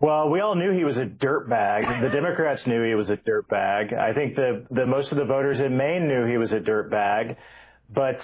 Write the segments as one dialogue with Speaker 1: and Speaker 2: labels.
Speaker 1: Well, we all knew he was a dirtbag. The Democrats knew he was a dirtbag. I think the most of the voters in Maine knew he was a dirtbag. But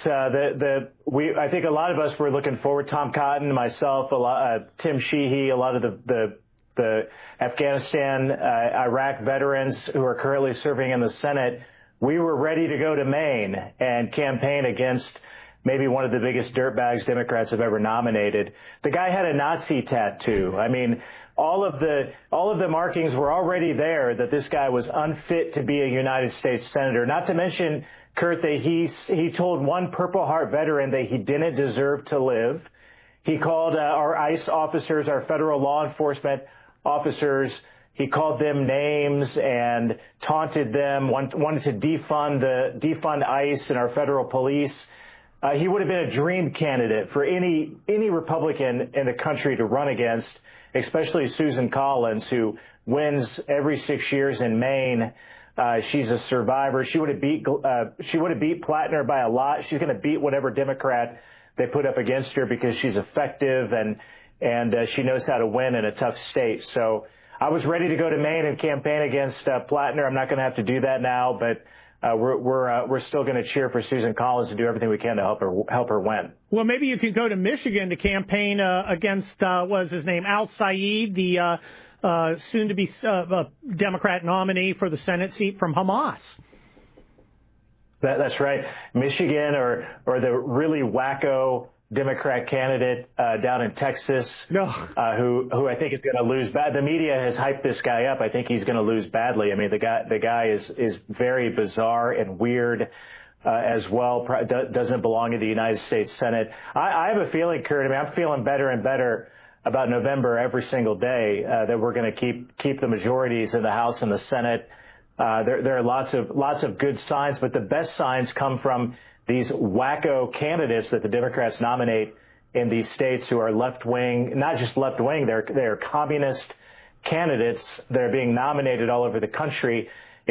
Speaker 1: I think a lot of us were looking forward. Tom Cotton, myself, Tim Sheehy, a lot of the Afghanistan, Iraq veterans who are currently serving in the Senate. We were ready to go to Maine and campaign against maybe one of the biggest dirtbags Democrats have ever nominated. The guy had a Nazi tattoo. I mean, all of the markings were already there that this guy was unfit to be a United States senator. Not to mention, Kurt, that he told one Purple Heart veteran that he didn't deserve to live. He called our ICE officers, our federal law enforcement officers, he called them names and taunted them, wanted to defund ICE and our federal police. He would have been a dream candidate for any Republican in the country to run against, especially Susan Collins, who wins every 6 years in Maine. She's a survivor. She would have beat Plattner by a lot. She's going to beat whatever Democrat they put up against her because she's effective and she knows how to win in a tough state. So I was ready to go to Maine and campaign against Plattner. I'm not going to have to do that now, but we're still going to cheer for Susan Collins and do everything we can to help her win.
Speaker 2: Well, maybe you could go to Michigan to campaign against what was his name, Al Saeed, the soon-to-be Democrat nominee for the Senate seat from Hamas.
Speaker 1: That's right. Michigan or the really wacko Democrat candidate down in Texas, who I think is going to lose bad. The media has hyped this guy up. I think he's going to lose badly. I mean, the guy is very bizarre and weird as well. Doesn't belong in the United States Senate. I have a feeling, Kurt. I mean, I'm feeling better and better about November every single day that we're going to keep the majorities in the House and the Senate. There are lots of good signs, but the best signs come from these wacko candidates that the Democrats nominate in these states who are left-wing, not just left-wing, they're communist candidates that are being nominated all over the country.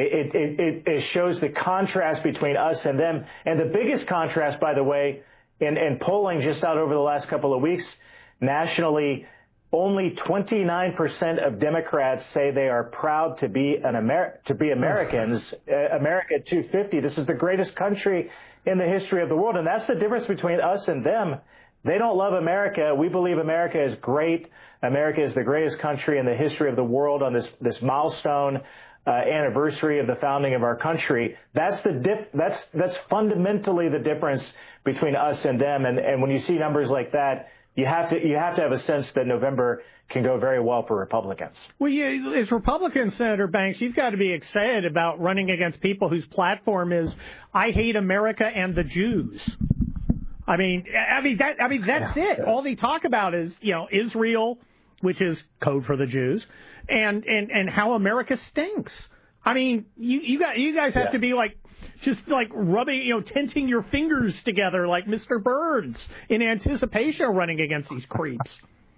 Speaker 1: It shows the contrast between us and them. And the biggest contrast, by the way, in polling just out over the last couple of weeks, nationally, only 29% of Democrats say they are proud to be Americans. America 250. This is the greatest country in the history of the world, and that's the difference between us and them. They don't love America. We believe America is great. America is the greatest country in the history of the world on this milestone anniversary of the founding of our country. That's fundamentally the difference between us and them. And when you see numbers like that, you have to have a sense that November can go very well for Republicans.
Speaker 2: Well, as Republicans, Senator Banks, you've got to be excited about running against people whose platform is "I hate America and the Jews." I mean that's it. All they talk about is Israel, which is code for the Jews, and how America stinks. I mean, you guys have to be just rubbing, tinting your fingers together like Mr. Burns in anticipation of running against these creeps.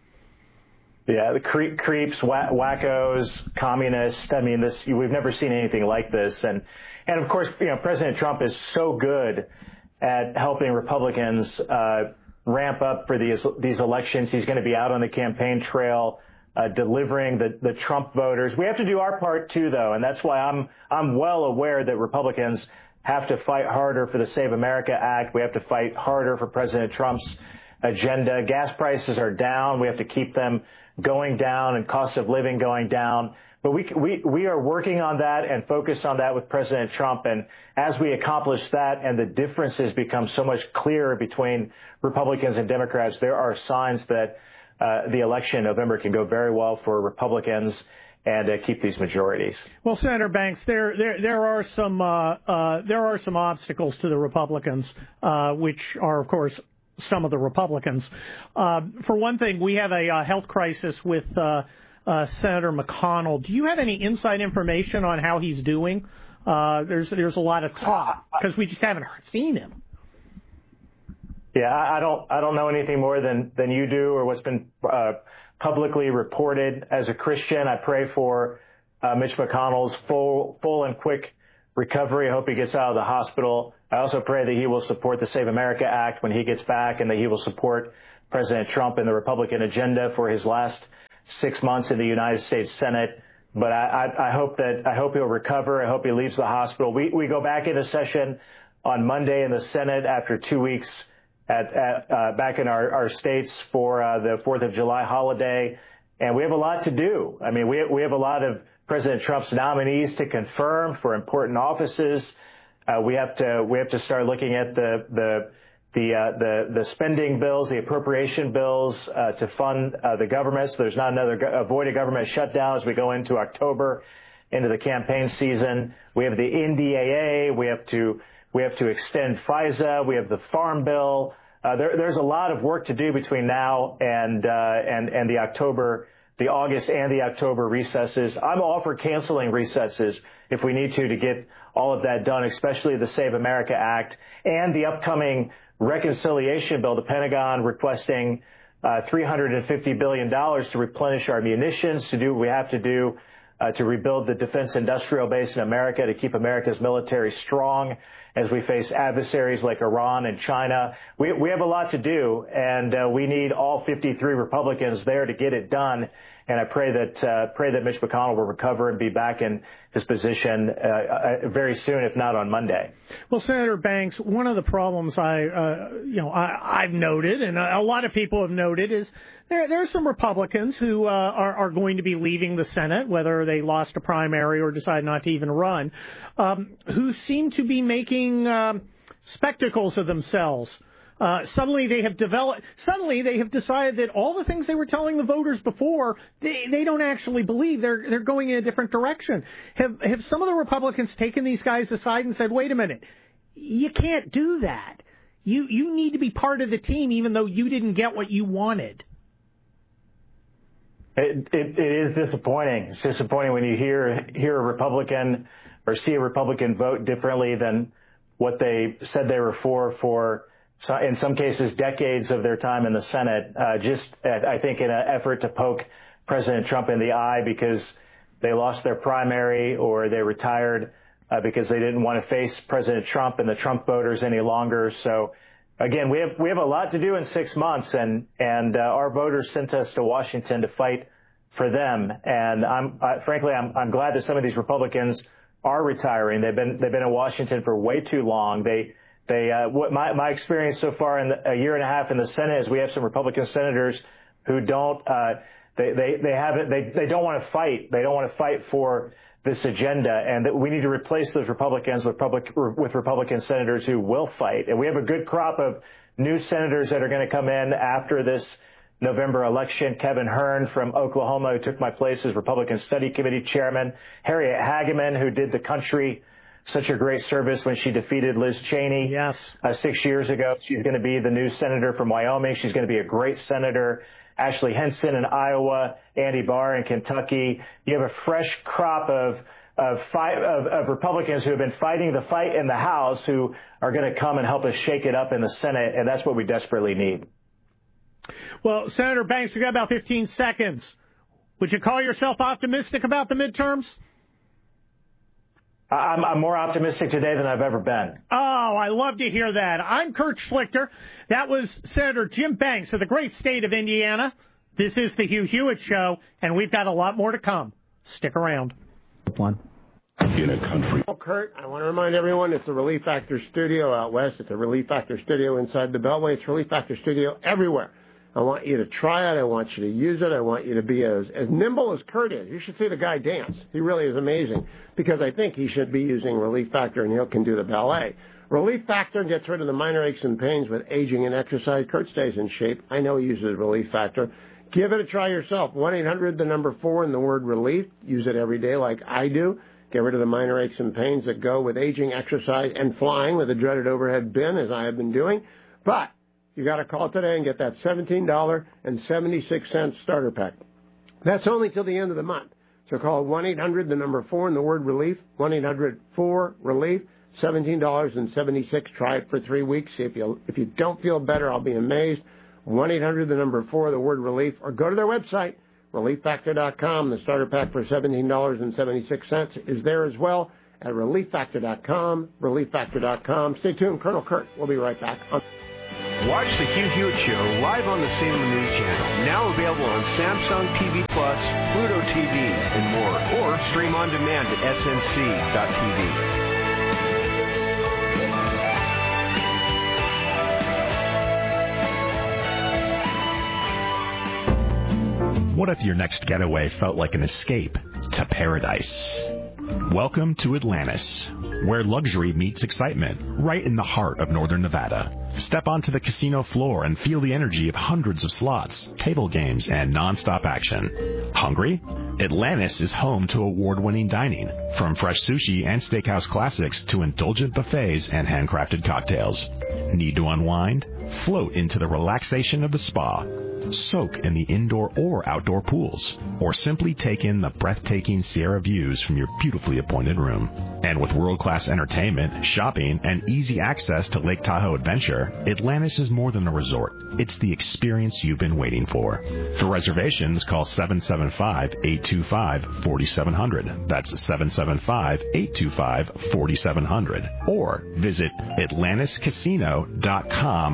Speaker 1: Yeah, the creeps, wackos, communists. I mean, we've never seen anything like this. And of course, President Trump is so good at helping Republicans ramp up for these elections. He's going to be out on the campaign trail delivering the Trump voters. We have to do our part too, though, and that's why I'm well aware that Republicans have to fight harder for the Save America Act. We have to fight harder for President Trump's agenda. Gas prices are down. We have to keep them going down and cost of living going down. But we are working on that and focused on that with President Trump. And as we accomplish that and the differences become so much clearer between Republicans and Democrats, there are signs that the election in November can go very well for Republicans and keep these majorities.
Speaker 2: Well, Senator Banks, there are some obstacles to the Republicans, which are, of course, some of the Republicans. For one thing, we have a health crisis with Senator McConnell. Do you have any inside information on how he's doing? There's a lot of talk because we just haven't seen him.
Speaker 1: Yeah, I don't know anything more than you do or what's been publicly reported. As a Christian, I pray for Mitch McConnell's full and quick recovery. I hope he gets out of the hospital. I also pray that he will support the Save America Act when he gets back and that he will support President Trump and the Republican agenda for his last 6 months in the United States Senate. But I hope he'll recover. I hope he leaves the hospital. We go back into session on Monday in the Senate after 2 weeks back in our states for the 4th of July holiday. And we have a lot to do. I mean, we have a lot of President Trump's nominees to confirm for important offices. We have to start looking at the spending bills, the appropriation bills to fund the government. So there's not avoid a government shutdown as we go into October, into the campaign season. We have the NDAA. We have to extend FISA. We have the Farm Bill. There's a lot of work to do between now and the August and the October recesses. I'm all for canceling recesses if we need to get all of that done, especially the Save America Act and the upcoming reconciliation bill. The Pentagon requesting $350 billion to replenish our munitions, to do what we have to do to rebuild the defense industrial base in America, to keep America's military strong as we face adversaries like Iran and China. We have a lot to do, and we need all 53 Republicans there to get it done. And I pray that Mitch McConnell will recover and be back in his position very soon, if not on Monday.
Speaker 2: Well, Senator Banks, one of the problems I've noted, and a lot of people have noted, is there are some Republicans who are going to be leaving the Senate, whether they lost a primary or decide not to even run, who seem to be making spectacles of themselves. Suddenly they have decided that all the things they were telling the voters before, they don't actually believe. They're going in a different direction. Have some of the Republicans taken these guys aside and said, wait a minute, you can't do that. You need to be part of the team even though you didn't get what you wanted?
Speaker 1: It is disappointing. It's disappointing when you hear a Republican or see a Republican vote differently than what they said they were for in some cases, decades of their time in the Senate, I think in an effort to poke President Trump in the eye because they lost their primary or they retired because they didn't want to face President Trump and the Trump voters any longer. So, again, we have a lot to do in 6 months, and our voters sent us to Washington to fight for them. And frankly, I'm glad that some of these Republicans are retiring. They've been in Washington for way too long. My experience so far in a year and a half in the Senate is we have some Republican senators who don't want to fight. They don't want to fight for this agenda, and that we need to replace those Republicans with Republican senators who will fight. And we have a good crop of new senators that are going to come in after this November election. Kevin Hern from Oklahoma, who took my place as Republican Study Committee chairman. Harriet Hageman, who did the country such a great service when she defeated Liz Cheney 6 years ago. She's going to be the new senator from Wyoming. She's going to be a great senator. Ashley Henson in Iowa, Andy Barr in Kentucky. You have a fresh crop of Republicans who have been fighting the fight in the House who are going to come and help us shake it up in the Senate, and that's what we desperately need.
Speaker 2: Well, Senator Banks, we got about 15 seconds. Would you call yourself optimistic about the midterms?
Speaker 1: I'm more optimistic today than I've ever been.
Speaker 2: Oh, I love to hear that. I'm Kurt Schlichter. That was Senator Jim Banks of the great state of Indiana. This is the Hugh Hewitt Show, and we've got a lot more to come. Stick around.
Speaker 3: In a country.
Speaker 4: Well, Kurt, I want to remind everyone it's the Relief Factor Studio out west. It's a Relief Factor Studio inside the Beltway. It's Relief Factor Studio everywhere. I want you to try it. I want you to use it. I want you to be as nimble as Kurt is. You should see the guy dance. He really is amazing because I think he should be using Relief Factor and he can do the ballet. Relief Factor gets rid of the minor aches and pains with aging and exercise. Kurt stays in shape. I know he uses Relief Factor. Give it a try yourself. 1-800-4 and the word relief. Use it every day like I do. Get rid of the minor aches and pains that go with aging, exercise, and flying with a dreaded overhead bin as I have been doing. But you got to call today and get that $17.76 starter pack. That's only till the end of the month. So call 1-800-4 and the word relief. 1-800-4-RELIEF. $17.76. Try it for 3 weeks. If you don't feel better, I'll be amazed. 1-800-4 the word relief, or go to their website, relieffactor.com. The starter pack for $17.76 is there as well at relieffactor.com. Relieffactor.com. Stay tuned, Colonel Kurt. We'll be right back.
Speaker 5: Watch the Hugh Hewitt Show live on the Salem News Channel, now available on Samsung TV Plus, Pluto TV, and more, or stream on demand at snc.tv.
Speaker 6: What if your next getaway felt like an escape to paradise? Welcome to Atlantis, where luxury meets excitement, right in the heart of northern Nevada. Step onto the casino floor and feel the energy of hundreds of slots, table games, and non-stop action. Hungry? Atlantis is home to award-winning dining, from fresh sushi and steakhouse classics to indulgent buffets and handcrafted cocktails. Need to unwind? Float into the relaxation of the spa. Soak in the indoor or outdoor pools, or simply take in the breathtaking Sierra views from your beautifully appointed room. And with world-class entertainment, shopping, and easy access to Lake Tahoe Adventure, Atlantis is more than a resort. It's the experience you've been waiting for. For reservations, call 775-825-4700. That's 775-825-4700. Or visit AtlantisCasino.com,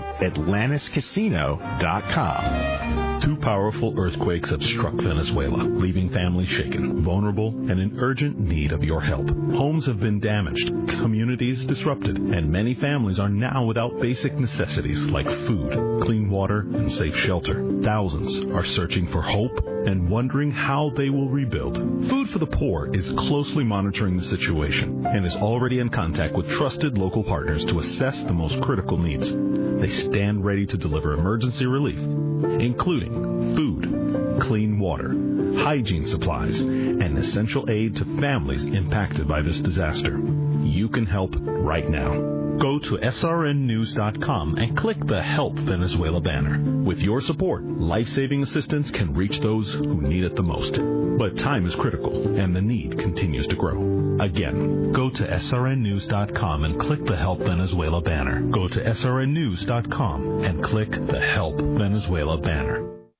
Speaker 6: AtlantisCasino.com.
Speaker 3: 2 powerful earthquakes have struck Venezuela, leaving families shaken, vulnerable, and in urgent need of your help. Homes have been damaged, communities disrupted, and many families are now without basic necessities like food, clean water, and safe shelter. Thousands are searching for hope and wondering how they will rebuild. Food for the Poor is closely monitoring the situation and is already in contact with trusted local partners to assess the most critical needs. They stand ready to deliver emergency relief, including food, clean water, hygiene supplies, and essential aid to families impacted by this disaster. You can help right now. Go to srnnews.com and click the Help Venezuela banner. With your support, life-saving assistance can reach those who need it the most. But time is critical, and the need continues to grow. Again, go to srnnews.com and click the Help Venezuela banner. Go to srnnews.com and click the Help Venezuela banner.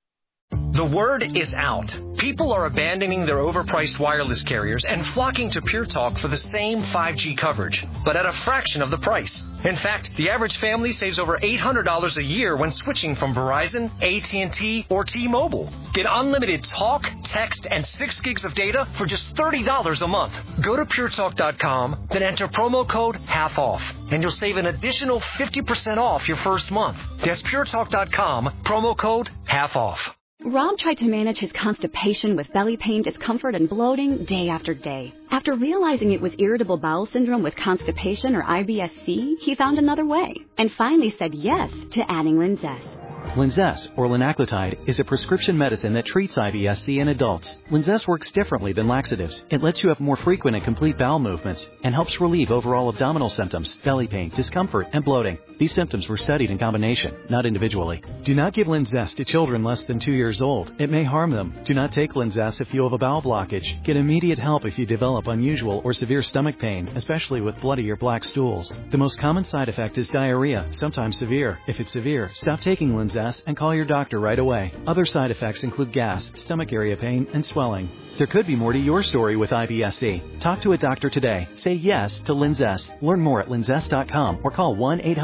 Speaker 7: The word is out. People are abandoning their overpriced wireless carriers and flocking to Pure Talk for the same 5G coverage, but at a fraction of the price. In fact, the average family saves over $800 a year when switching from Verizon, AT&T, or T-Mobile. Get unlimited talk, text, and 6 gigs of data for just $30 a month. Go to puretalk.com, then enter promo code HALF-OFF, and you'll save an additional 50% off your first month. That's puretalk.com, promo code HALF-OFF.
Speaker 8: Rob tried to manage his constipation with belly pain, discomfort, and bloating day after day. After realizing it was irritable bowel syndrome with constipation, or IBS-C, he found another way and finally said yes to adding Linzess.
Speaker 9: Linzess, or linaclotide, is a prescription medicine that treats IBS-C in adults. Linzess works differently than laxatives. It lets you have more frequent and complete bowel movements and helps relieve overall abdominal symptoms, belly pain, discomfort, and bloating. These symptoms were studied in combination, not individually. Do not give Linzess to children less than 2 years old. It may harm them. Do not take Linzess if you have a bowel blockage. Get immediate help if you develop unusual or severe stomach pain, especially with bloody or black stools. The most common side effect is diarrhea, sometimes severe. If it's severe, stop taking Linzess and call your doctor right away. Other side effects include gas, stomach area pain, and swelling. There could be more to your story with IBS-C. Talk to a doctor today. Say yes to Linzess. Learn more at linzess.com or call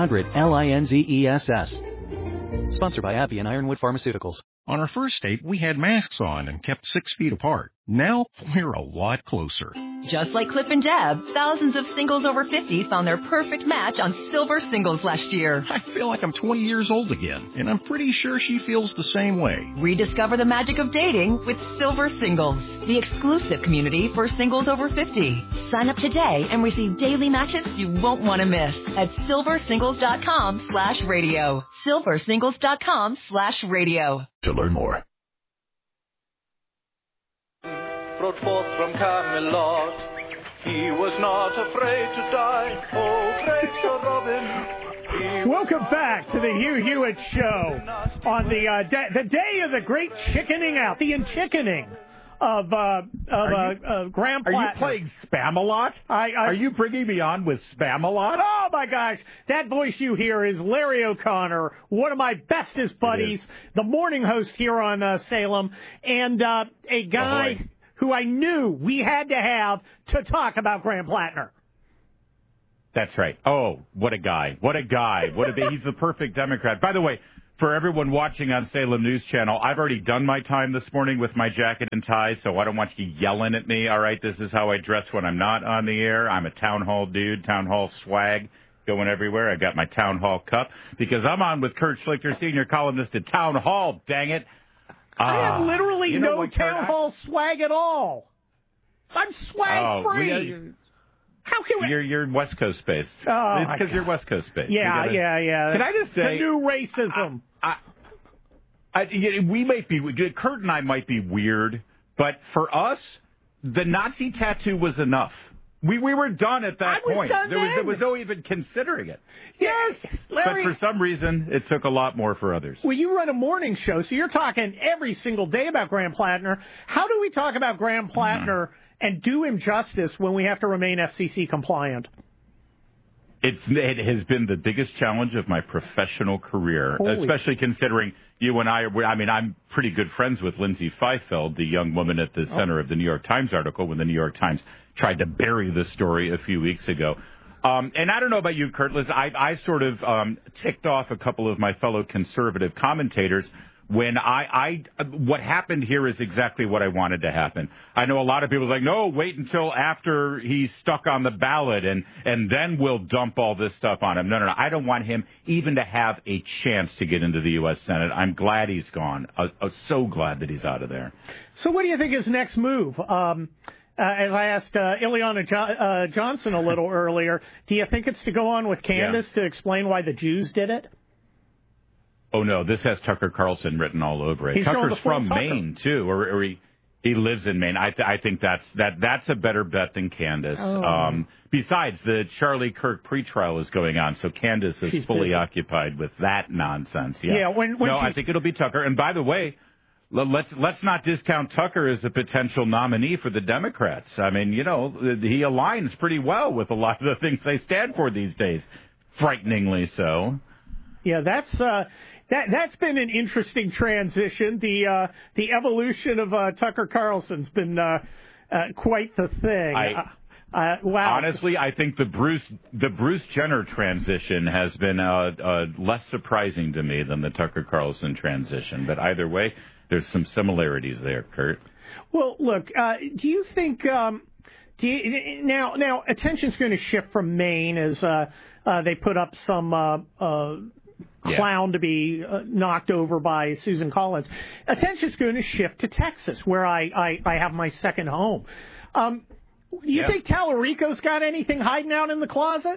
Speaker 9: 1-800-LINZESS. Sponsored by AbbVie and Ironwood Pharmaceuticals.
Speaker 10: On our first date, we had masks on and kept 6 feet apart. Now, we're a lot closer.
Speaker 11: Just like Cliff and Deb, thousands of singles over 50 found their perfect match on Silver Singles last year.
Speaker 10: I feel like I'm 20 years old again, and I'm pretty sure she feels the same way.
Speaker 11: Rediscover the magic of dating with Silver Singles, the exclusive community for singles over 50. Sign up today and receive daily matches you won't want to miss at silversingles.com/radio. silversingles.com/radio.
Speaker 3: To learn more.
Speaker 12: Brought forth from Camelot, he was not afraid to die. Oh, great Sir Robin.
Speaker 2: Welcome back to the Hugh Hewitt Show on the day of the great chickening out, the unchickening of Graham Plattner.
Speaker 13: Are you playing Spamalot? Are you bringing me on with Spamalot?
Speaker 2: Oh, my gosh. That voice you hear is Larry O'Connor, one of my bestest buddies, the morning host here on Salem, and a guy who I knew we had to have to talk about Graham Plattner.
Speaker 14: That's right. Oh, what a guy. What a guy. He's the perfect Democrat. By the way, for everyone watching on Salem News Channel, I've already done my time this morning with my jacket and tie, so I don't want you yelling at me. All right, this is how I dress when I'm not on the air. I'm a town hall dude, town hall swag going everywhere. I got my town hall cup because I'm on with Kurt Schlichter, senior columnist at Town Hall, dang it.
Speaker 2: I have literally no town hall swag at all. I'm swag free. How can we?
Speaker 14: You're West Coast based.
Speaker 2: Oh,
Speaker 14: it's because you're West Coast based.
Speaker 2: Yeah.
Speaker 14: Can I just say
Speaker 2: the new racism?
Speaker 14: We might be. Kurt and I might be weird, but for us, the Nazi tattoo was enough. We were done at that point. There was no even considering it.
Speaker 2: Yes, Larry.
Speaker 14: But for some reason, it took a lot more for others.
Speaker 2: Well, you run a morning show, so you're talking every single day about Graham Plattner. How do we talk about Graham Plattner and do him justice when we have to remain FCC compliant?
Speaker 14: It has been the biggest challenge of my professional career,
Speaker 2: Holy
Speaker 14: especially considering you and I'm pretty good friends with Lindsay Feifeld, the young woman at the center of the New York Times article when the New York Times tried to bury the story a few weeks ago. And I don't know about you, Kurt. Liz, I sort of ticked off a couple of my fellow conservative commentators when what happened here is exactly what I wanted to happen. I know a lot of people are like, no, wait until after he's stuck on the ballot and then we'll dump all this stuff on him. No. I don't want him even to have a chance to get into the U.S. Senate. I'm glad he's gone. I'm so glad that he's out of there.
Speaker 2: So what do you think his next move? As I asked Ileana Johnson a little earlier, do you think it's to go on with Candace to explain why the Jews did it?
Speaker 14: Oh, no, this has Tucker Carlson written all over it. Tucker's from Maine, too, or he lives in Maine. I think that's a better bet than Candace. Besides, the Charlie Kirk pretrial is going on, so Candace is fully busy. Occupied with that nonsense. Yeah, I think it'll be Tucker. And by the way, let's not discount Tucker as a potential nominee for the Democrats. I mean, he aligns pretty well with a lot of the things they stand for these days, frighteningly so.
Speaker 2: Yeah, that's been an interesting transition. The evolution of Tucker Carlson's been quite the thing. Wow.
Speaker 14: Honestly, I think the Bruce Jenner transition has been less surprising to me than the Tucker Carlson transition. But either way, there's some similarities there, Kurt.
Speaker 2: Well, look, do you think now attention's going to shift from Maine as they put up some clown to be knocked over by Susan Collins. Attention's going to shift to Texas, where I have my second home. You think Tallarico's got anything hiding out in the closet?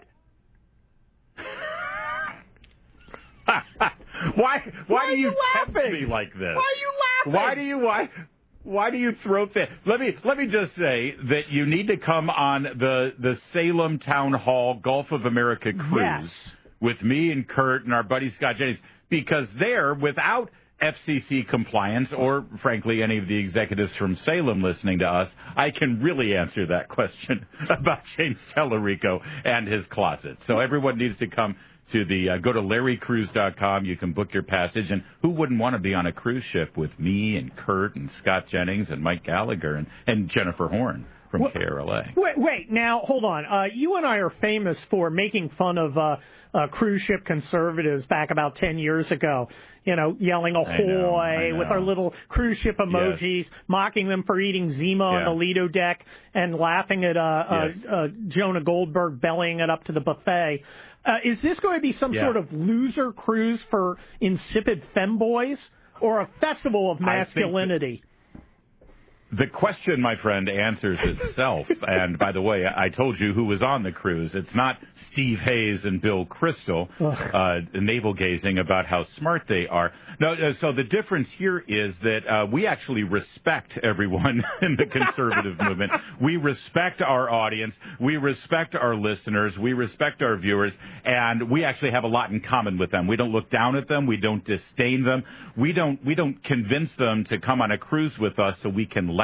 Speaker 14: Why do you tempt me like this?
Speaker 2: Why are you laughing?
Speaker 14: Why do you throw that? Let me just say that you need to come on the Salem Town Hall Gulf of America cruise with me and Kurt and our buddy Scott Jennings, because there, without FCC compliance or, frankly, any of the executives from Salem listening to us, I can really answer that question about James Tallarico and his closet. So everyone needs to come to go to LarryCruise.com. You can book your passage. And who wouldn't want to be on a cruise ship with me and Kurt and Scott Jennings and Mike Gallagher and Jennifer Horn from KRLA?
Speaker 2: Wait, now, hold on. You and I are famous for making fun of cruise ship conservatives back about 10 years ago. Yelling ahoy with our little cruise ship emojis, mocking them for eating Zima on the Lido deck and laughing at Jonah Goldberg bellying it up to the buffet. Is this going to be some sort of loser cruise for insipid femboys or a festival of masculinity?
Speaker 14: The question, my friend, answers itself. And by the way, I told you who was on the cruise. It's not Steve Hayes and Bill Kristol navel-gazing about how smart they are. No, so the difference here is that we actually respect everyone in the conservative movement. We respect our audience. We respect our listeners. We respect our viewers. And we actually have a lot in common with them. We don't look down at them. We don't disdain them. We don't convince them to come on a cruise with us so we can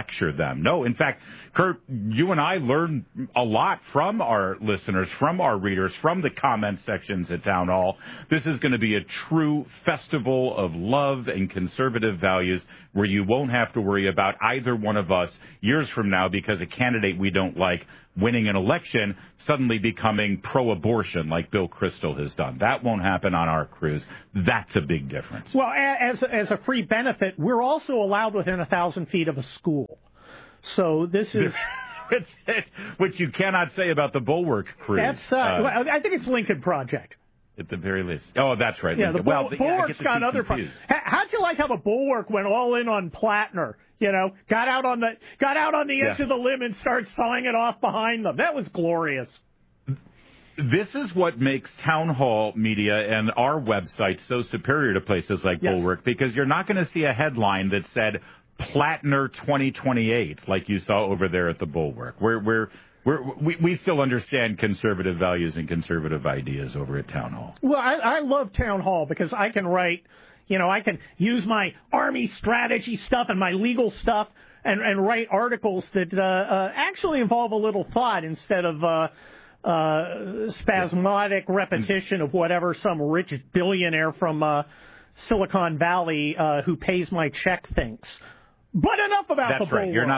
Speaker 14: lecture them. No, in fact, Kurt, you and I learn a lot from our listeners, from our readers, from the comment sections at Town Hall. This is going to be a true festival of love and conservative values where you won't have to worry about either one of us years from now because a candidate we don't like winning an election suddenly becoming pro-abortion like Bill Kristol has done. That won't happen on our cruise. That's a big difference.
Speaker 2: Well, as a free benefit, we're also allowed within 1,000 feet of a school. So this is...
Speaker 14: Which you cannot say about the Bulwark cruise.
Speaker 2: That's, I think it's Lincoln Project.
Speaker 14: At the very least. Oh, that's right.
Speaker 2: Yeah, the Bulwark's got other... How'd you like how the Bulwark went all in on Plattner? You know, got out on the edge of the limb and started sawing it off behind them. That was glorious.
Speaker 14: This is what makes Town Hall media and our website so superior to places like Bulwark, because you're not going to see a headline that said Plattner 2028 like you saw over there at the Bulwark. We still understand conservative values and conservative ideas over at Town Hall.
Speaker 2: Well, I love Town Hall because I can write, I can use my Army strategy stuff and my legal stuff and write articles that actually involve a little thought instead of spasmodic repetition of whatever some rich billionaire from Silicon Valley who pays my check thinks. But enough about the Bulwark. That's right.
Speaker 14: You're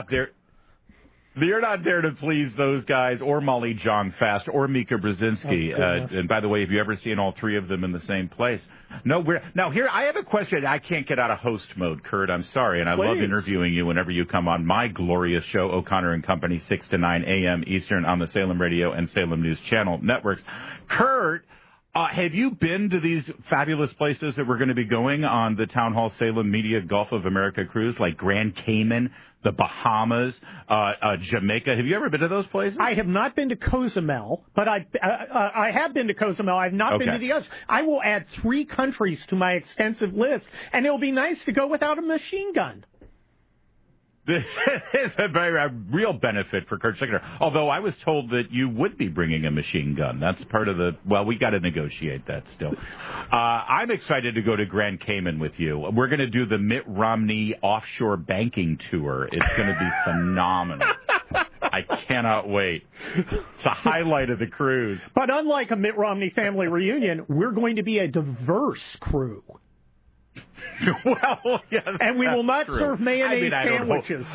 Speaker 14: not there to please those guys or Molly John Fast or Mika Brzezinski. And by the way, have you ever seen all three of them in the same place? No. Now, here, I have a question. I can't get out of host mode, Kurt. I'm sorry. And I love interviewing you whenever you come on my glorious show, O'Connor and Company, 6 to 9 a.m. Eastern on the Salem Radio and Salem News Channel networks. Kurt, have you been to these fabulous places that we're going to be going on the Town Hall Salem Media Gulf of America cruise, like Grand Cayman, the Bahamas, Jamaica? Have you ever been to those places?
Speaker 2: I have not been to Cozumel, but I have been to Cozumel. I've not been to the others. I will add 3 countries to my extensive list, and it'll be nice to go without a machine gun.
Speaker 14: This is a real benefit for Kurt Schlichter. Although I was told that you would be bringing a machine gun. That's part of we got to negotiate that still. I'm excited to go to Grand Cayman with you. We're going to do the Mitt Romney offshore banking tour. It's going to be phenomenal. I cannot wait. It's a highlight of the cruise.
Speaker 2: But unlike a Mitt Romney family reunion, we're going to be a diverse crew.
Speaker 14: Well, yeah,
Speaker 2: and we will not serve mayonnaise sandwiches.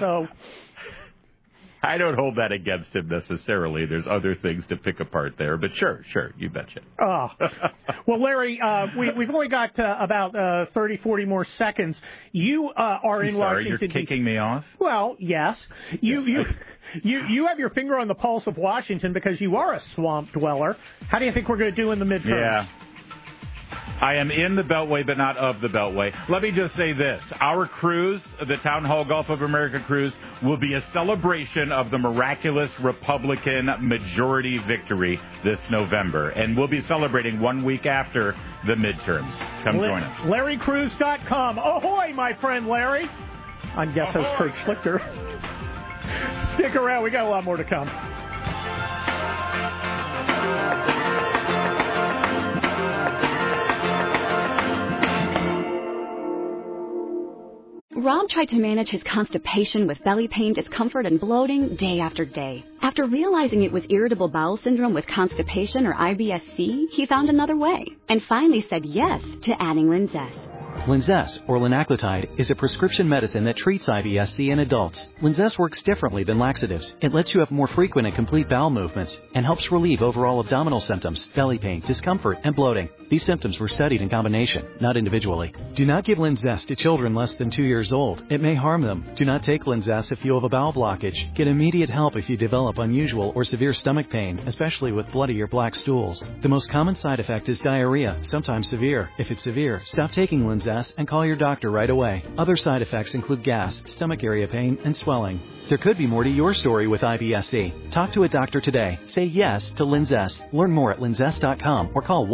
Speaker 14: I don't hold that against him necessarily. There's other things to pick apart there, but sure, you betcha.
Speaker 2: Well, Larry, we've only got about 30, 40 more seconds. You are in Washington.
Speaker 14: You're kicking me off?
Speaker 2: Well, yes. You have your finger on the pulse of Washington because you are a swamp dweller. How do you think we're going to do in the midterms?
Speaker 14: Yeah. I am in the Beltway, but not of the Beltway. Let me just say this. Our cruise, the Town Hall Gulf of America cruise, will be a celebration of the miraculous Republican majority victory this November. And we'll be celebrating 1 week after the midterms. Come join us.
Speaker 2: LarryCruise.com. Ahoy, my friend Larry. I'm guest host Kurt Schlichter. Stick around. We got a lot more to come.
Speaker 8: Rob tried to manage his constipation with belly pain, discomfort, and bloating day after day. After realizing it was irritable bowel syndrome with constipation or IBS-C, he found another way and finally said yes to adding Linzess.
Speaker 9: Linzess, or linaclotide, is a prescription medicine that treats IBS-C in adults. Linzess works differently than laxatives. It lets you have more frequent and complete bowel movements and helps relieve overall abdominal symptoms, belly pain, discomfort, and bloating. These symptoms were studied in combination, not individually. Do not give Linzess to children less than 2 years old. It may harm them. Do not take Linzess if you have a bowel blockage. Get immediate help if you develop unusual or severe stomach pain, especially with bloody or black stools. The most common side effect is diarrhea, sometimes severe. If it's severe, stop taking Linzess and call your doctor right away. Other side effects include gas, stomach area pain, and swelling. There could be more to your story with IBS-C. Talk to a doctor today. Say yes to Linzess. Learn more at linzess.com or call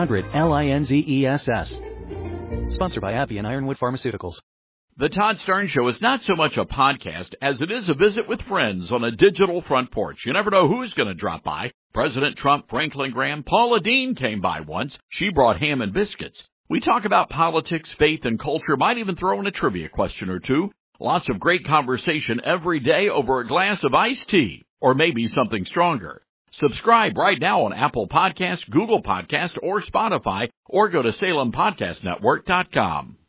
Speaker 9: 1-800-LINZESS. Sponsored by AbbVie and Ironwood Pharmaceuticals.
Speaker 15: The Todd Stern Show is not so much a podcast as it is a visit with friends on a digital front porch. You never know who's going to drop by. President Trump, Franklin Graham, Paula Deen came by once. She brought ham and biscuits. We talk about politics, faith, and culture, might even throw in a trivia question or two. Lots of great conversation every day over a glass of iced tea, or maybe something stronger. Subscribe right now on Apple Podcasts, Google Podcasts, or Spotify, or go to SalemPodcastNetwork.com.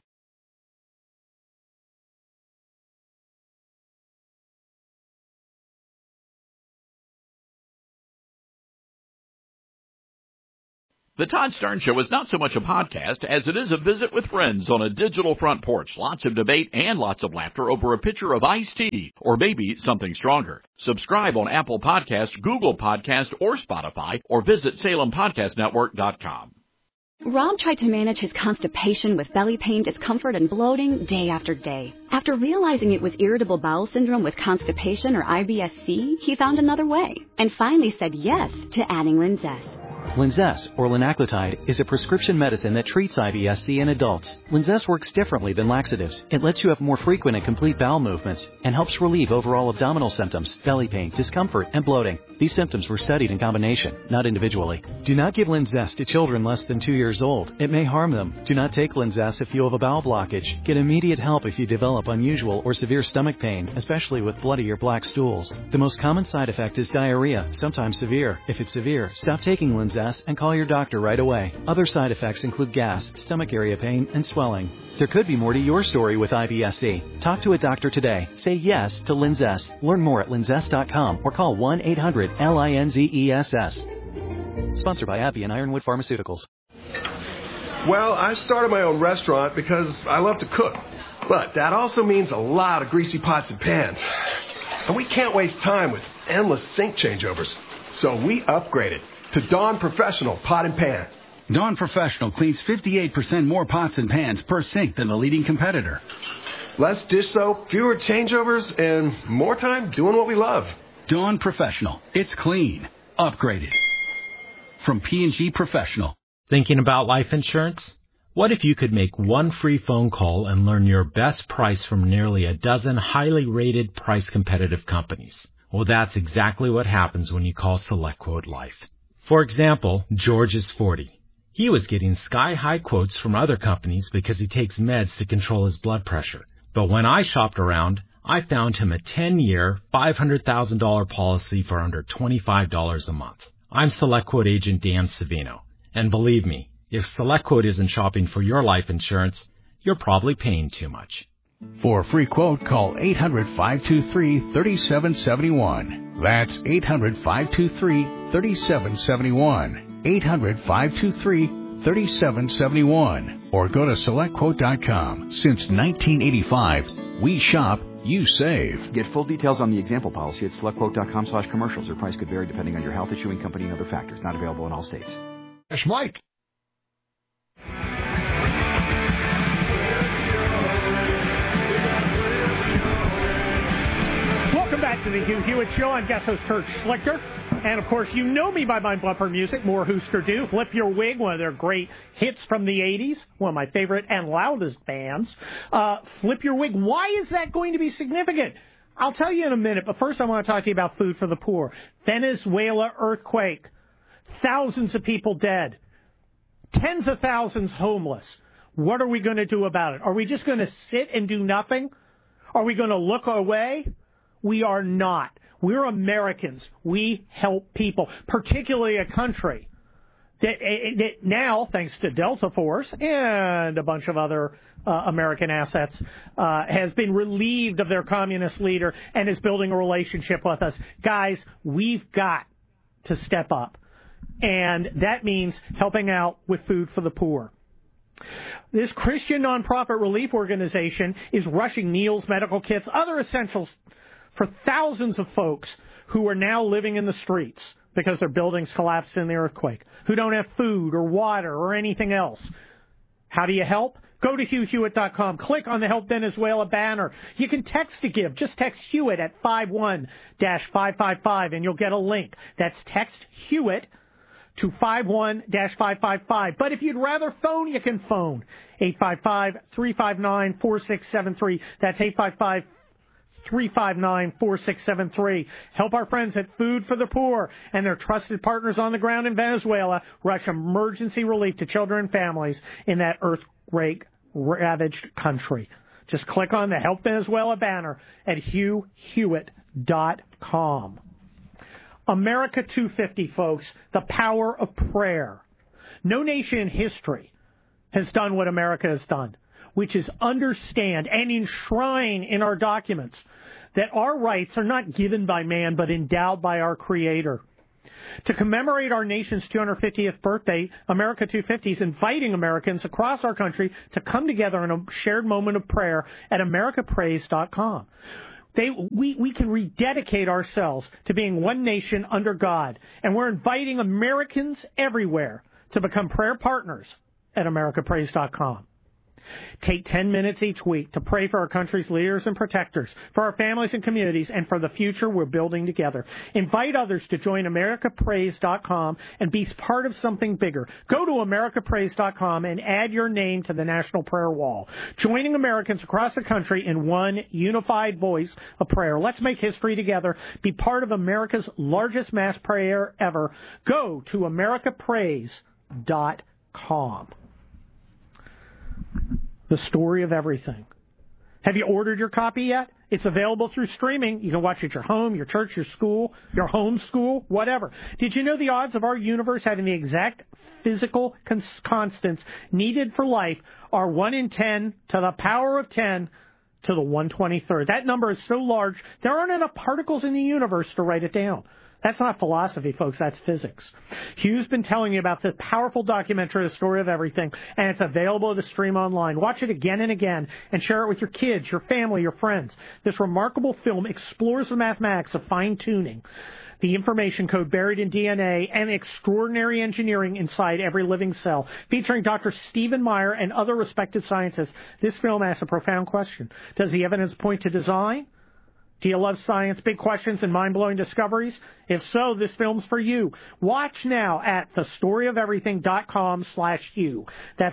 Speaker 15: The Todd Stern Show is not so much a podcast as it is a visit with friends on a digital front porch. Lots of debate and lots of laughter over a pitcher of iced tea, or maybe something stronger. Subscribe on Apple Podcasts, Google Podcasts, or Spotify, or visit SalemPodcastNetwork.com.
Speaker 8: Rob tried to manage his constipation with belly pain, discomfort, and bloating day after day. After realizing it was irritable bowel syndrome with constipation or IBS-C, he found another way and finally said yes to adding Linzess.
Speaker 9: Linzess, or linaclotide, is a prescription medicine that treats IBS-C in adults. Linzess works differently than laxatives. It lets you have more frequent and complete bowel movements and helps relieve overall abdominal symptoms, belly pain, discomfort, and bloating. These symptoms were studied in combination, not individually. Do not give Linzess to children less than 2 years old. It may harm them. Do not take Linzess if you have a bowel blockage. Get immediate help if you develop unusual or severe stomach pain, especially with bloody or black stools. The most common side effect is diarrhea, sometimes severe. If it's severe, stop taking Linzess and call your doctor right away. Other side effects include gas, stomach area pain, and swelling. There could be more to your story with IBS-C. Talk to a doctor today. Say yes to Linzess. Learn more at linzess.com or call 1-800-LINZESS. Sponsored by AbbVie and Ironwood Pharmaceuticals.
Speaker 16: Well, I started my own restaurant because I love to cook. But that also means a lot of greasy pots and pans. And we can't waste time with endless sink changeovers. So we upgraded to Dawn Professional Pot and Pan.
Speaker 17: Dawn Professional cleans 58% more pots and pans per sink than the leading competitor.
Speaker 16: Less dish soap, fewer changeovers, and more time doing what we love.
Speaker 17: Dawn Professional. It's clean. Upgraded. From P&G Professional.
Speaker 18: Thinking about life insurance? What if you could make one free phone call and learn your best price from nearly a dozen highly rated, price-competitive companies? Well, that's exactly what happens when you call SelectQuote Life. For example, George is 40. He was getting sky-high quotes from other companies because he takes meds to control his blood pressure. But when I shopped around, I found him a 10-year, $500,000 policy for under $25 a month. I'm SelectQuote agent Dan Savino. And believe me, if SelectQuote isn't shopping for your life insurance, you're probably paying too much.
Speaker 17: For a free quote, call 800-523-3771. That's 800-523-3771. 800-523-3771. Or go to SelectQuote.com. Since 1985, we shop, you save.
Speaker 19: Get full details on the example policy at SelectQuote.com/commercials. Your price could vary depending on your health, issuing company, and other factors. Not available in all states.
Speaker 16: That's Mike.
Speaker 2: Welcome back to the Hugh Hewitt Show. I'm guest host Kurt Schlichter. And, of course, you know me by my bumper music, More Hooster Do. Flip Your Wig, one of their great hits from the 80s, one of my favorite and loudest bands. Flip Your Wig, why is that going to be significant? I'll tell you in a minute, but first I want to talk to you about Food for the Poor. Venezuela earthquake, thousands of people dead, tens of thousands homeless. What are we going to do about it? Are we just going to sit and do nothing? Are we going to look away? We are not. We're Americans. We help people, particularly a country that now, thanks to Delta Force and a bunch of other American assets, has been relieved of their communist leader and is building a relationship with us. Guys, we've got to step up, and that means helping out with Food for the Poor. This Christian nonprofit relief organization is rushing meals, medical kits, other essentials for thousands of folks who are now living in the streets because their buildings collapsed in the earthquake, who don't have food or water or anything else. How do you help? Go to HughHewitt.com. Click on the Help Venezuela banner. You can text to give. Just text Hewitt at 51-555 and you'll get a link. That's text Hewitt to 51-555. But if you'd rather phone, you can phone 855-359-4673. That's 855-359-4673. Help our friends at Food for the Poor and their trusted partners on the ground in Venezuela rush emergency relief to children and families in that earthquake-ravaged country. Just click on the Help Venezuela banner at HughHewitt.com. America 250, folks, the power of prayer. No nation in history has done what America has done, which is understand and enshrine in our documents that our rights are not given by man but endowed by our Creator. To commemorate our nation's 250th birthday, America 250 is inviting Americans across our country to come together in a shared moment of prayer at americaprays.com. We can rededicate ourselves to being one nation under God, and we're inviting Americans everywhere to become prayer partners at americaprays.com. Take 10 minutes each week to pray for our country's leaders and protectors, for our families and communities, and for the future we're building together. Invite others to join americaprays.com and be part of something bigger. Go to americaprays.com and add your name to the National Prayer Wall, joining Americans across the country in one unified voice of prayer. Let's make history together. Be part of America's largest mass prayer ever. Go to americaprays.com. The Story of Everything. Have you ordered your copy yet? It's available through streaming. You can watch it at your home, your church, your school, your home school, whatever. Did you know the odds of our universe having the exact physical constants needed for life are 1 in 10 to the power of 10 to the 123rd? That number is so large, there aren't enough particles in the universe to write it down. That's not philosophy, folks. That's physics. Hugh's been telling you about the powerful documentary, The Story of Everything, and it's available to stream online. Watch it again and again and share it with your kids, your family, your friends. This remarkable film explores the mathematics of fine-tuning, the information code buried in DNA, and extraordinary engineering inside every living cell. Featuring Dr. Stephen Meyer and other respected scientists, this film asks a profound question. Does the evidence point to design? Do you love science, big questions, and mind-blowing discoveries? If so, this film's for you. Watch now at thestoryoferything.com/Hugh. That's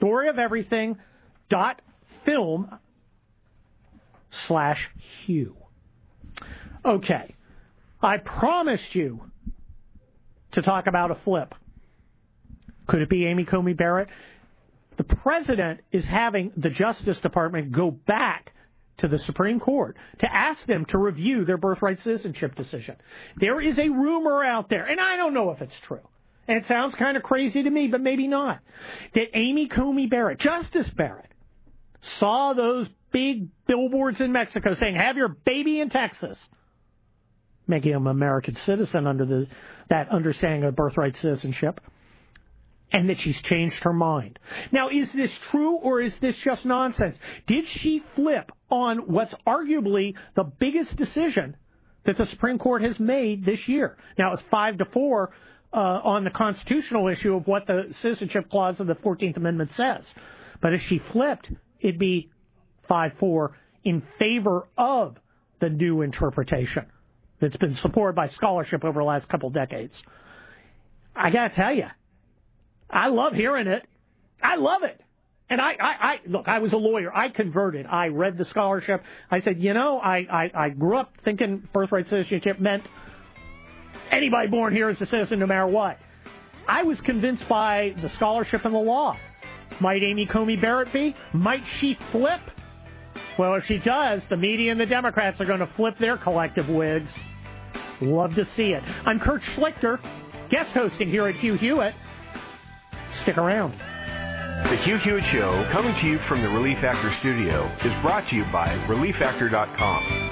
Speaker 2: thestoryoferything.film/Hugh. Okay. I promised you to talk about a flip. Could it be Amy Coney Barrett? The president is having the Justice Department go back to the Supreme Court to ask them to review their birthright citizenship decision. There is a rumor out there, and I don't know if it's true, and it sounds kind of crazy to me, but maybe not, that Amy Coney Barrett, Justice Barrett, saw those big billboards in Mexico saying, have your baby in Texas, making him an American citizen under that understanding of birthright citizenship, and that she's changed her mind. Now, is this true or is this just nonsense? Did she flip on what's arguably the biggest decision that the Supreme Court has made this year? Now, it's 5-4 on the constitutional issue of what the citizenship clause of the 14th Amendment says. But if she flipped, it'd be 5-4 in favor of the new interpretation that's been supported by scholarship over the last couple decades. I got to tell you, I love hearing it. I love it. And look, I was a lawyer. I converted. I read the scholarship. I said, I grew up thinking birthright citizenship meant anybody born here is a citizen no matter what. I was convinced by the scholarship and the law. Might Amy Coney Barrett be? Might she flip? Well, if she does, the media and the Democrats are going to flip their collective wigs. Love to see it. I'm Kurt Schlichter, guest hosting here at Hugh Hewitt. Stick around.
Speaker 5: The Hugh Hewitt Show, coming to you from the Relief Factor studio, is brought to you by ReliefFactor.com.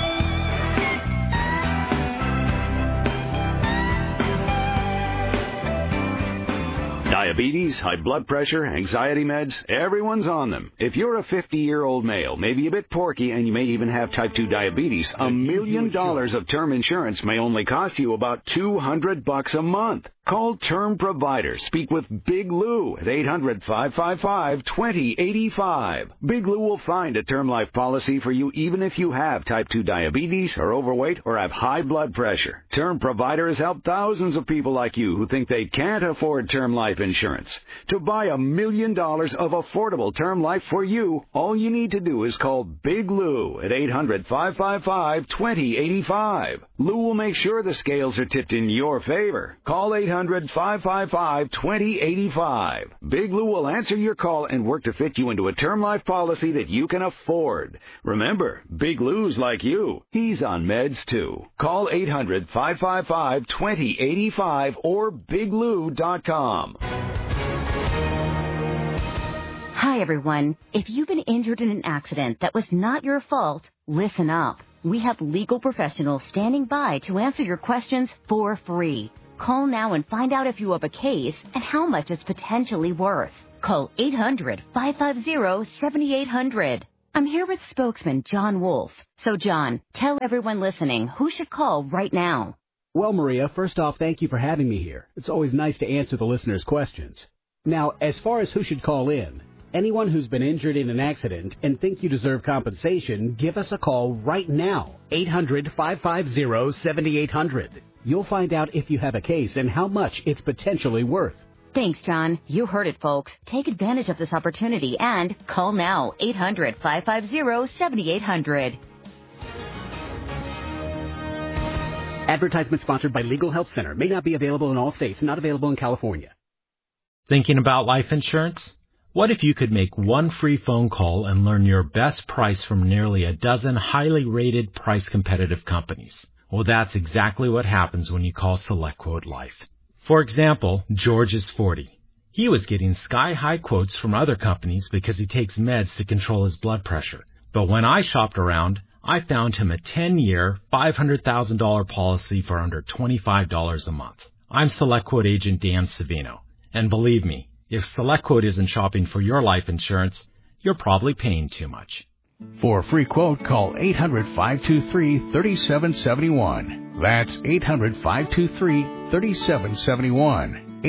Speaker 20: Diabetes, high blood pressure, anxiety meds, everyone's on them. If you're a 50-year-old male, maybe a bit porky, and you may even have type 2 diabetes, $1 million of term insurance may only cost you about $200 a month. Call Term Provider. Speak with Big Lou at 800-555-2085. Big Lou will find a term life policy for you even if you have type 2 diabetes, are overweight, or have high blood pressure. Term Provider has helped thousands of people like you who think they can't afford term life insurance. To buy $1 million of affordable term life for you, all you need to do is call Big Lou at 800-555-2085. Lou will make sure the scales are tipped in your favor. Call 800-555-2085. Big Lou will answer your call and work to fit you into a term life policy that you can afford. Remember, Big Lou's like you. He's on meds too. Call 800-555-2085 or biglou.com.
Speaker 21: Hi, everyone. If you've been injured in an accident that was not your fault, listen up. We have legal professionals standing by to answer your questions for free. Call now and find out if you have a case and how much it's potentially worth. Call 800-550-7800. I'm here with spokesman John Wolf. So, John, tell everyone listening who should call right now.
Speaker 22: Well, Maria, first off, thank you for having me here. It's always nice to answer the listeners' questions. Now, as far as who should call in, anyone who's been injured in an accident and think you deserve compensation, give us a call right now. 800-550-7800. You'll find out if you have a case and how much it's potentially worth.
Speaker 21: Thanks, John. You heard it, folks. Take advantage of this opportunity and call now. 800-550-7800.
Speaker 22: Advertisement sponsored by Legal Help Center. May not be available in all states. Not available in California.
Speaker 18: Thinking about life insurance? What if you could make one free phone call and learn your best price from nearly a dozen highly rated price competitive companies? Well, that's exactly what happens when you call SelectQuote Life. For example, George is 40. He was getting sky-high quotes from other companies because he takes meds to control his blood pressure. But when I shopped around, I found him a 10-year, $500,000 policy for under $25 a month. I'm SelectQuote agent Dan Savino. And believe me, if SelectQuote isn't shopping for your life insurance, you're probably paying too much.
Speaker 17: For a free quote, call 800-523-3771. That's 800-523-3771.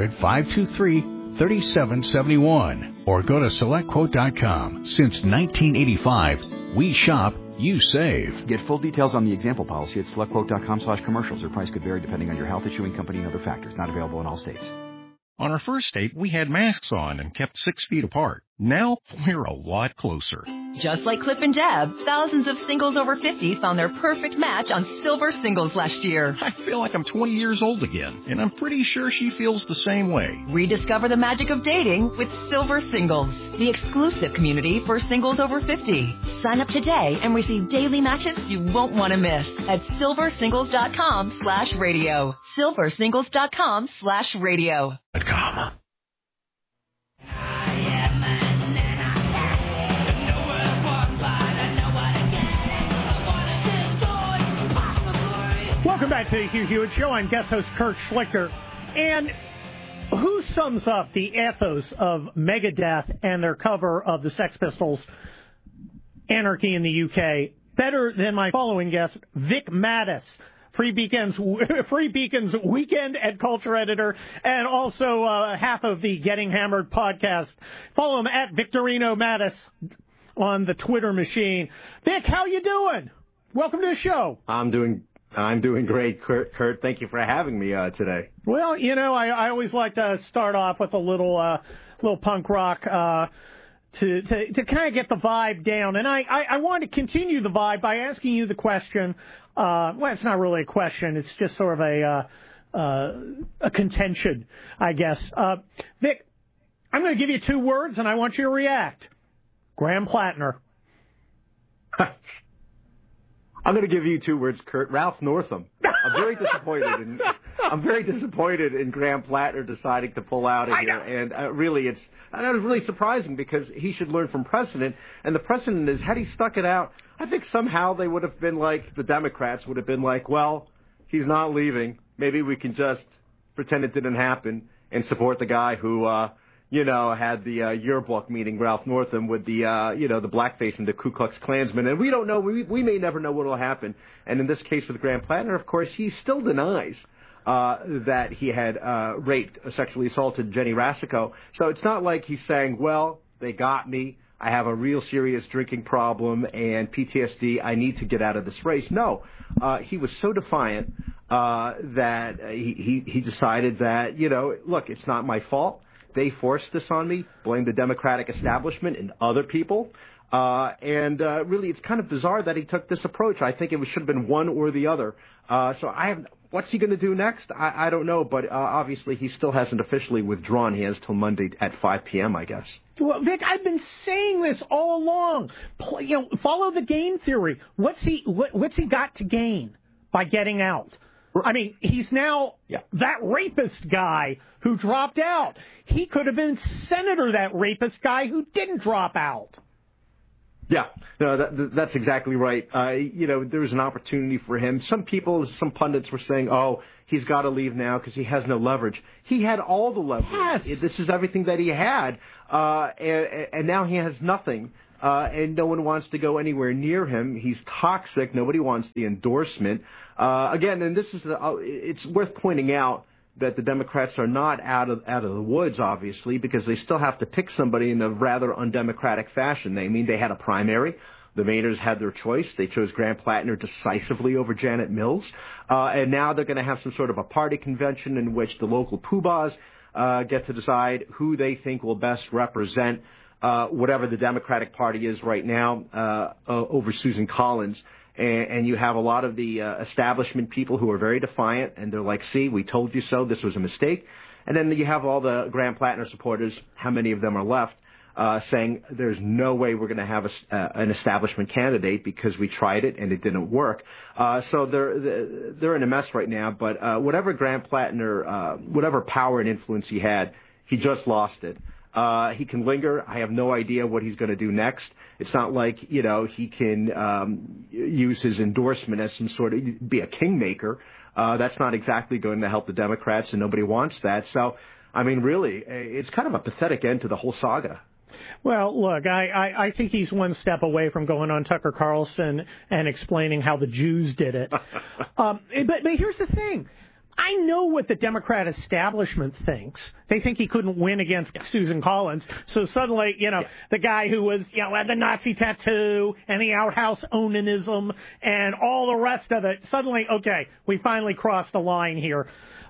Speaker 17: 800-523-3771. Or go to SelectQuote.com. Since 1985, we shop, you save.
Speaker 19: Get full details on the example policy at SelectQuote.com/commercials. Or price could vary depending on your health, issuing company, and other factors. Not available in all states.
Speaker 10: On our first date, we had masks on and kept 6 feet apart. Now, we're a lot closer.
Speaker 11: Just like Clip and Deb, thousands of singles over 50 found their perfect match on Silver Singles last year.
Speaker 10: I feel like I'm 20 years old again, and I'm pretty sure she feels the same way.
Speaker 11: Rediscover the magic of dating with Silver Singles, the exclusive community for singles over 50. Sign up today and receive daily matches you won't want to miss at silversingles.com/radio. silversingles.com/radio.
Speaker 2: Welcome back to the Hugh Hewitt Show. I'm guest host Kurt Schlichter. And who sums up the ethos of Megadeth and their cover of the Sex Pistols' Anarchy in the UK better than my following guest, Vic Mattis, Free Beacon's weekend and culture editor, and also half of the Getting Hammered podcast. Follow him at Victorino Mattis on the Twitter machine. Vic, how you doing? Welcome to the show.
Speaker 23: I'm doing great, Kurt. Thank you for having me today.
Speaker 2: Well, you know, I always like to start off with a little punk rock to kind of get the vibe down, and I want to continue the vibe by asking you the question. Well, it's not really a question; it's just sort of a contention, I guess. Vic, I'm going to give you 2 words, and I want you to react. Graham Plattner.
Speaker 23: I'm going to give you 2 words, Kurt. Ralph Northam. I'm very disappointed in Graham Plattner deciding to pull out of here. And that was really surprising because he should learn from precedent. And the precedent is, had he stuck it out, I think somehow they would have been like, the Democrats would have been like, well, he's not leaving. Maybe we can just pretend it didn't happen and support the guy who, had the yearbook meeting, Ralph Northam, with the blackface and the Ku Klux Klansman. And we don't know, we may never know what will happen. And in this case with Graham Plattner, of course, he still denies that he had raped, sexually assaulted Jenny Rasico. So it's not like he's saying, well, they got me. I have a real serious drinking problem and PTSD. I need to get out of this race. No, he was so defiant that he decided that, look, it's not my fault. They forced this on me, blame the Democratic establishment and other people. Really, it's kind of bizarre that he took this approach. I think it should have been one or the other. What's he going to do next? I don't know, but obviously he still hasn't officially withdrawn. He has till Monday at 5 p.m., I guess.
Speaker 2: Well, Vic, I've been saying this all along. Follow the game theory. What's he got to gain by getting out? I mean, he's now that rapist guy who dropped out. He could have been senator, that rapist guy who didn't drop out.
Speaker 23: Yeah, no, that's exactly right. There was an opportunity for him. Some pundits were saying, oh, he's got to leave now because he has no leverage. He had all the leverage. Yes. This is everything that he had, and now he has nothing. And no one wants to go anywhere near him. He's toxic. Nobody wants the endorsement. Again, and it's worth pointing out that the Democrats are not out of the woods, obviously, because they still have to pick somebody in a rather undemocratic fashion. They had a primary. The Mainers had their choice. They chose Graham Plattner decisively over Janet Mills. And now they're going to have some sort of a party convention in which the local poobahs get to decide who they think will best represent whatever the Democratic Party is right now over Susan Collins. And you have a lot of the establishment people who are very defiant, and they're like, see, we told you so, this was a mistake. And then you have all the Graham Plattner supporters, how many of them are left, saying there's no way we're going to have an establishment candidate because we tried it and it didn't work. So they're in a mess right now, but whatever Graham Plattner, whatever power and influence he had, he just lost it. He can linger. I have no idea what he's going to do next. It's not like, he can use his endorsement as some sort of, be a kingmaker. That's not exactly going to help the Democrats, and nobody wants that. So, really, it's kind of a pathetic end to the whole saga.
Speaker 2: Well, look, I think he's one step away from going on Tucker Carlson and explaining how the Jews did it. But here's the thing. I know what the Democrat establishment thinks. They think he couldn't win against Susan Collins. So suddenly, the guy who was, had the Nazi tattoo and the outhouse onanism and all the rest of it, suddenly, okay, we finally crossed the line here.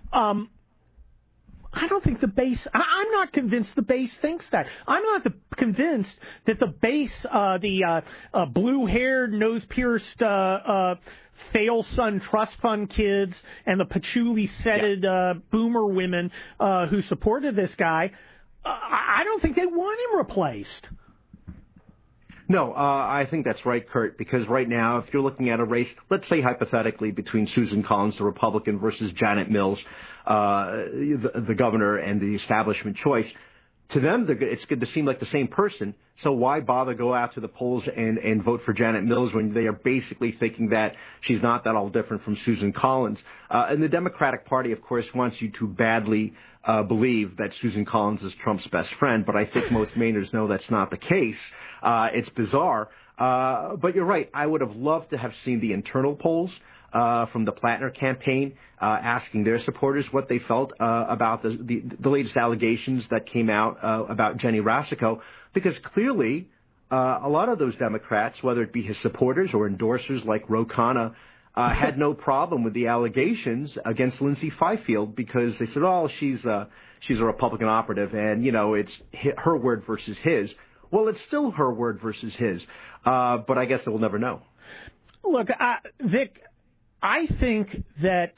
Speaker 2: I don't think the base, I'm not convinced the base thinks that. I'm not convinced that the base, the blue-haired, nose-pierced, fail-son trust fund kids and the patchouli-setted boomer women who supported this guy, I don't think they want him replaced.
Speaker 23: No, I think that's right, Kurt, because right now, if you're looking at a race, let's say hypothetically, between Susan Collins, the Republican, versus Janet Mills, the governor and the establishment choice, to them, it's going to seem like the same person. So why bother go out to the polls and vote for Janet Mills when they are basically thinking that she's not that all different from Susan Collins? And the Democratic Party, of course, wants you to badly believe that Susan Collins is Trump's best friend. But I think most Mainers know that's not the case. It's bizarre. But you're right. I would have loved to have seen the internal polls from the Plattner campaign, asking their supporters what they felt about the latest allegations that came out about Jenny Rasico, because clearly a lot of those Democrats, whether it be his supporters or endorsers like Ro Khanna, had no problem with the allegations against Lindsay Fifield because they said, oh, she's a Republican operative, and, it's her word versus his. Well, it's still her word versus his, but I guess we'll never know.
Speaker 2: Look, Vic, I think that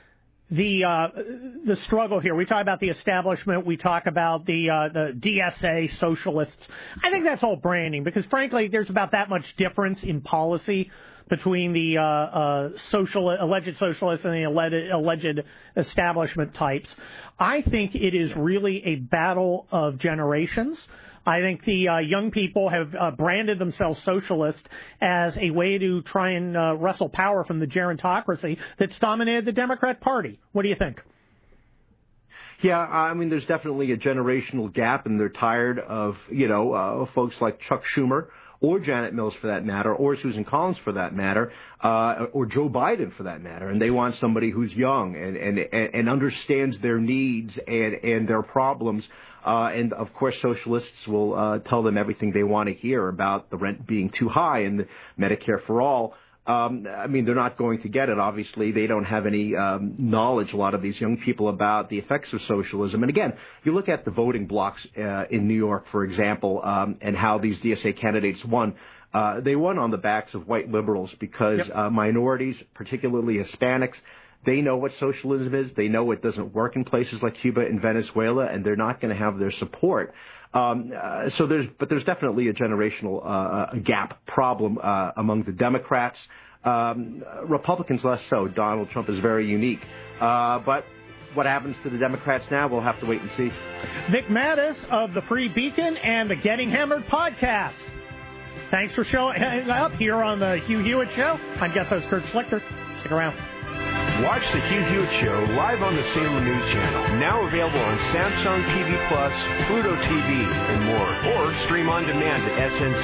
Speaker 2: the struggle here, we talk about the establishment, we talk about the DSA socialists. I think that's all branding because, frankly, there's about that much difference in policy between the alleged socialists and the alleged establishment types. I think it is really a battle of generations. I think the young people have branded themselves socialist as a way to try and wrestle power from the gerontocracy that's dominated the Democrat Party. What do you think?
Speaker 23: Yeah, there's definitely a generational gap, and they're tired of, folks like Chuck Schumer or Janet Mills for that matter, or Susan Collins for that matter, or Joe Biden for that matter. And they want somebody who's young and understands their needs and their problems. And, of course, socialists will tell them everything they want to hear about the rent being too high and the Medicare for all. I mean, they're not going to get it. Obviously, they don't have any knowledge, a lot of these young people, about the effects of socialism. And again, you look at the voting blocks in New York, for example, and how these DSA candidates won. They won on the backs of white liberals because minorities, particularly Hispanics, they know what socialism is. They know it doesn't work in places like Cuba and Venezuela, and they're not going to have their support. So there's definitely a generational gap problem among the Democrats. Republicans less so. Donald Trump is very unique. But what happens to the Democrats now, we'll have to wait and see.
Speaker 2: Nick Mattis of the Free Beacon and the Getting Hammered podcast. Thanks for showing up here on the Hugh Hewitt Show. I'm guest host Kurt Schlichter. Stick around.
Speaker 5: Watch the Hugh Hewitt Show live on the Salem News Channel. Now available on Samsung TV Plus, Pluto TV, and more. Or stream on demand at SNC.